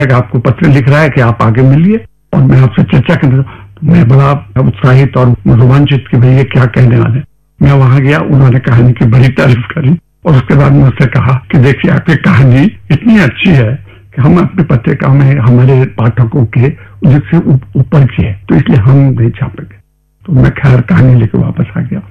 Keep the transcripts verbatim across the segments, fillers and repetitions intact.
आपको पत्र लिख रहा है कि आप आगे मिलिए और मैं आपसे चर्चा करना। तो मैं बड़ा उत्साहित और रोमांचित कि भैया क्या कहने वाले। मैं वहां गया, उन्होंने कहानी की बड़ी तारीफ करी और उसके बाद मैं उससे कहा कि देखिए आपकी कहानी इतनी अच्छी है कि हम अपनी पत्रिका में हमारे पाठकों के जिससे ऊपर की है, तो इसलिए हम नहीं छापेंगे। तो मैं खैर कहानी लेकर वापस आ गया।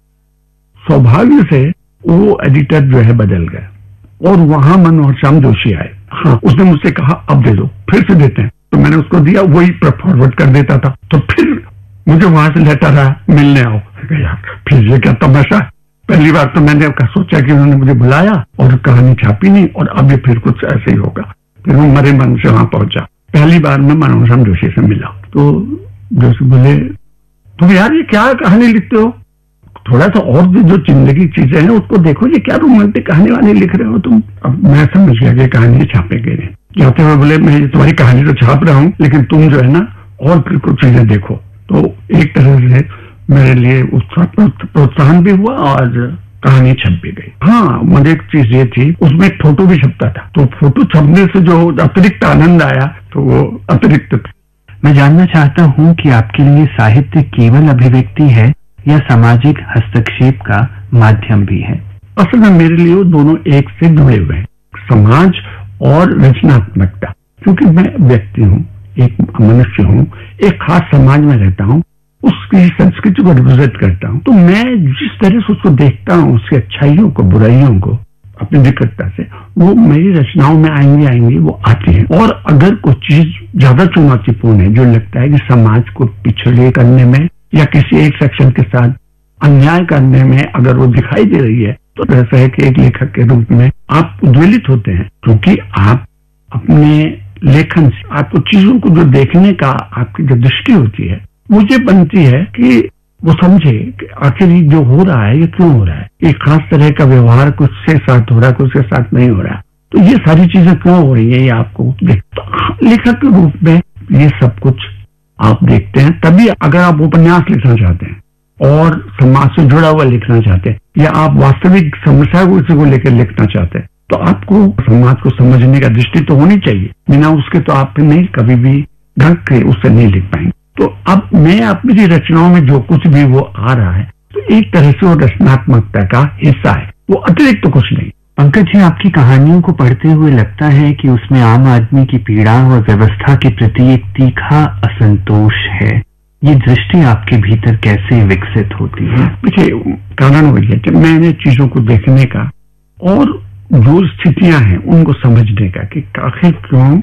सौभाग्य से वो एडिटर जो है बदल गया और वहां मनोहर श्याम जोशी आए। हाँ, उसने मुझसे कहा अब दे दो, फिर से देते हैं। तो मैंने उसको दिया, वही फॉरवर्ड कर देता था। तो फिर मुझे वहां से लेटर आया, मिलने आओ। यार फिर ये क्या तमाशा। पहली बार तो मैंने सोचा कि उन्होंने मुझे बुलाया और कहानी छापी नहीं, और अब ये फिर कुछ ऐसे ही होगा। फिर मैं मरे मन से वहां पहुंचा। पहली बार मैं मनोहर श्याम जोशी से मिला तो जोशी बोले, तुम यार ये क्या कहानी लिखते हो, थोड़ा सा और भी जो जिंदगी चीजें हैं उसको देखो, ये क्या रोमांटिक कहानी वानी लिख रहे हो तुम। अब मैं समझ गया कि कहानी छापेंगे नहीं। जाते हुए बोले, मैं तुम्हारी कहानी तो छाप रहा हूँ, लेकिन तुम जो है ना और फिर कुछ चीजें देखो। तो एक तरह से मेरे लिए उसका प्रोत्साहन भी हुआ और कहानी छप भी गई। हाँ, मुझे एक चीज ये थी, उसमें फोटो भी छपता था, तो फोटो छपने से जो अतिरिक्त आनंद आया तो वो अतिरिक्त था। मैं जानना चाहता हूँ कि आपके लिए साहित्य केवल अभिव्यक्ति है या सामाजिक हस्तक्षेप का माध्यम भी है? असल में मेरे लिए वो दोनों एक से जुड़े हुए हैं, समाज और रचनात्मकता। क्योंकि मैं व्यक्ति हूँ, एक मनुष्य हूँ, एक खास समाज में रहता हूँ, उसकी संस्कृति को रिप्रेजेंट करता हूँ। तो मैं जिस तरह से उसको देखता हूँ, उसकी अच्छाइयों को, बुराइयों को अपनी निकटता से, वो मेरी रचनाओं में आएंगी आएंगी वो आती है। और अगर कोई चीज ज्यादा चुनौतीपूर्ण है, जो लगता है कि समाज को पिछड़े करने में या किसी एक सेक्शन के साथ अन्याय करने में अगर वो दिखाई दे रही है, तो ऐसा है कि एक लेखक के रूप में आप उद्वेलित होते हैं, क्योंकि आप अपने लेखन से आपको चीजों को जो देखने का आपकी जो दृष्टि होती है, मुझे बनती है कि वो समझे कि आखिर जो हो रहा है ये क्यों हो रहा है, एक खास तरह का व्यवहार कुछ से साथ हो रहा है, कुछ के साथ नहीं हो रहा है, तो ये सारी चीजें क्यों हो रही है ये आपको देख। तो लेखक के रूप में ये सब कुछ आप देखते हैं। तभी अगर आप उपन्यास लिखना चाहते हैं और समाज से जुड़ा हुआ लिखना चाहते हैं, या आप वास्तविक समस्या को इसी को लेकर लिखना चाहते हैं, तो आपको समाज को समझने का दृष्टि तो होनी चाहिए। बिना उसके तो आप नहीं कभी भी ढंग के उससे नहीं लिख पाएंगे। तो अब मैं अपनी रचनाओं में जो कुछ भी वो आ रहा है, तो एक तरह से वो रचनात्मकता का हिस्सा है, वो अतिरिक्त तो कुछ नहीं। पंकज जी, आपकी कहानियों को पढ़ते हुए लगता है कि उसमें आम आदमी की पीड़ा और व्यवस्था के प्रति एक तीखा असंतोष है। ये दृष्टि आपके भीतर कैसे विकसित होती है? देखिए, कारण वही है कि मैंने चीजों को देखने का और जो स्थितियां हैं उनको समझने का, कि आखिर क्यों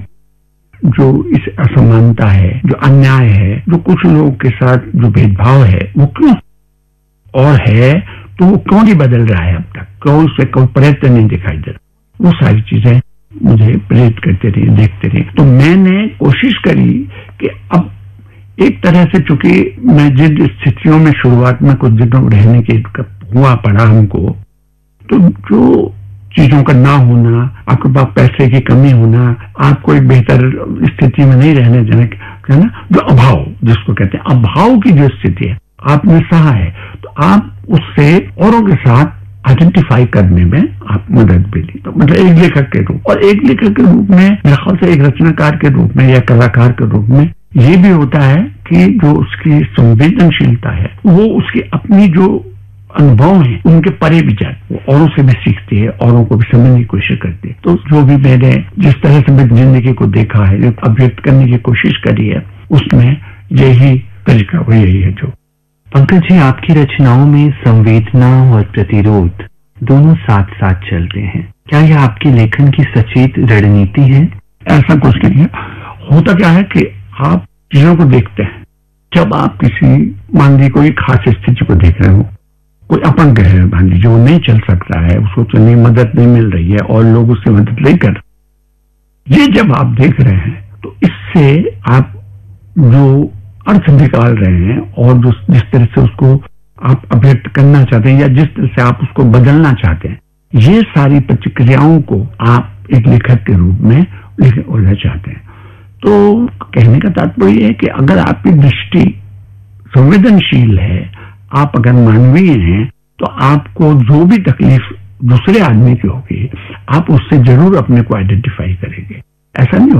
जो इस असमानता है, जो अन्याय है, जो कुछ लोगों के साथ जो भेदभाव है, वो क्यों और है, तो वो क्यों नहीं बदल रहा है अब तक, क्यों उससे कोई प्रयत्न नहीं दिखाई दे रहा। वो सारी चीजें मुझे प्रेरित करते रही, देखते रही। तो मैंने कोशिश करी कि अब एक तरह से, चूंकि मैं जिन स्थितियों में शुरुआत में कुछ दिनों रहने के हुआ पड़ा हमको, तो जो चीजों का ना होना, आपके पास पैसे की कमी होना, आपको एक बेहतर स्थिति में नहीं रहने देने, है ना, जो अभाव जिसको कहते हैं, अभाव की जो स्थिति है आपने सहा है, तो आप उससे औरों के साथ आइडेंटिफाई करने में आप मदद मिली। तो मतलब एक लेखक के रूप, और एक लेखक के रूप में मेरे ख्याल से एक रचनाकार के रूप में या कलाकार के रूप में ये भी होता है कि जो उसकी संवेदनशीलता है, वो उसकी अपनी जो अनुभव है उनके परे भी जाते, वो औरों से भी सीखती है, औरों को भी समझने की कोशिश करती है। तो जो भी मैंने जिस तरह से मैं जिंदगी को देखा है, जो अभिव्यक्त करने की कोशिश करी है, उसमें यही तरीका वो यही है। जो पंकज जी, आपकी रचनाओं में संवेदना और प्रतिरोध दोनों साथ साथ चलते हैं। क्या यह आपके लेखन की सचेत रणनीति है? ऐसा कुछ नहीं है। होता क्या है कि आप चीजों को देखते हैं, जब आप किसी मान लीजिए कोई खास स्थिति को देख रहे हो, कोई अपंग है मान लीजिए, जो नहीं चल सकता है, उसको तो नहीं मदद नहीं मिल रही है और लोग उससे मदद नहीं कर, ये जब आप देख रहे हैं तो इससे आप जो अर्थ निकाल रहे हैं और जो जिस तरह से उसको आप अभिव्यक्त करना चाहते हैं या जिस तरह से आप उसको बदलना चाहते हैं, ये सारी प्रतिक्रियाओं को आप एक लेखक के रूप में लिखना चाहते हैं। तो कहने का तात्पर्य है कि अगर आपकी दृष्टि संवेदनशील है, आप अगर मानवीय हैं, तो आपको जो भी तकलीफ दूसरे आदमी की होगी, आप उससे जरूर अपने को आइडेंटिफाई करेंगे। ऐसा नहीं